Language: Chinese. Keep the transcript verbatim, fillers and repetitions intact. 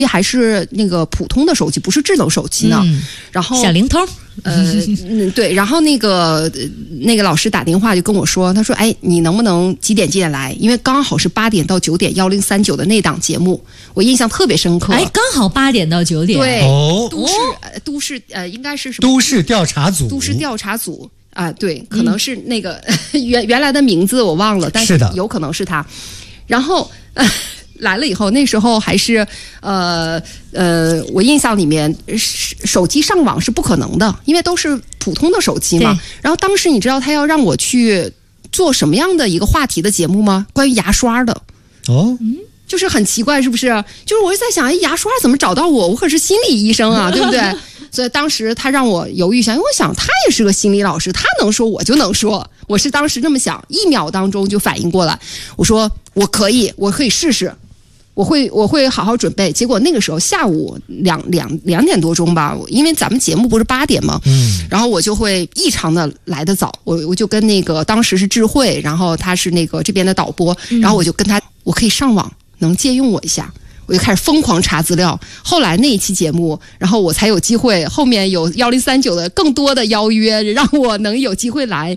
还是那个普通的手机，不是智能手机呢。嗯、然后小灵通， 呃，嗯，对。然后那个那个老师打电话就跟我说，他说：“哎，你能不能几点几点来？因为刚好是八点到九点幺零三九的那档节目，我印象特别深刻。 哎，刚好八点到九点。 对， 哦、 都市呃都市呃应该是什么？ 都市调查组。 都市调查组。”啊，对，可能是那个、嗯、原原来的名字我忘了，但是有可能是他。然后、呃、来了以后，那时候还是呃呃，我印象里面手机上网是不可能的，因为都是普通的手机嘛。然后当时你知道他要让我去做什么样的一个话题的节目吗？关于牙刷的。 哦， 嗯。就是很奇怪，是不是？就是我就在想，哎，牙刷怎么找到我？我可是心理医生啊，对不对？所以当时他让我犹豫一下，因为我想他也是个心理老师，他能说我就能说，我是当时这么想，一秒当中就反应过来，我说我可以，我可以试试，我会我会好好准备。结果那个时候下午两两两点多钟吧，因为咱们节目不是八点嘛，嗯，然后我就会异常的来得早，我我就跟那个当时是智慧，然后他是那个这边的导播，然后我就跟他，我可以上网。能借用我一下，我就开始疯狂查资料。后来那一期节目，然后我才有机会，后面有幺零三九的更多的邀约，让我能有机会来。